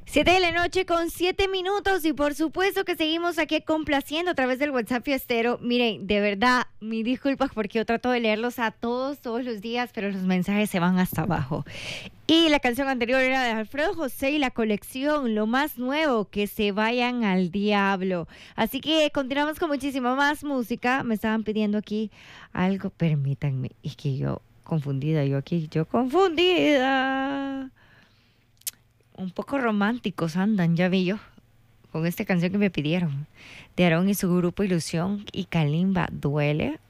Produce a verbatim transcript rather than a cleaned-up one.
Siete de la noche con siete minutos y por supuesto que seguimos aquí complaciendo a través del WhatsApp Fiestero. Miren, de verdad, mis disculpas porque yo trato de leerlos a todos, todos los días, pero los mensajes se van hasta abajo. Y la canción anterior era de Alfredo José y la colección, lo más nuevo, que se vayan al diablo. Así que continuamos con muchísima más música. Me estaban pidiendo aquí algo, permítanme, es que yo confundida, yo aquí, yo confundida. Un poco románticos andan, ya vi yo, con esta canción que me pidieron, de Aarón y su grupo Ilusión y Kalimba, Duele.